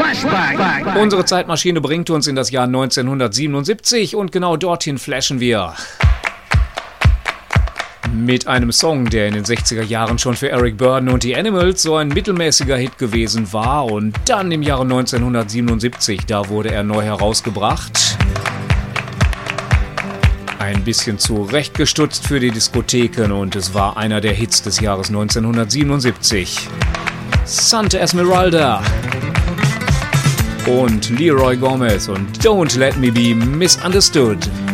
Unsere Zeitmaschine bringt uns in das Jahr 1977 und genau dorthin flashen wir. Mit einem Song, der in den 60er Jahren schon für Eric Burdon und die Animals so ein mittelmäßiger Hit gewesen war, und dann im Jahre 1977, da wurde er neu herausgebracht. Ein bisschen zurechtgestutzt für die Diskotheken und es war einer der Hits des Jahres 1977. Santa Esmeralda und Leroy Gomez und Don't Let Me Be Misunderstood.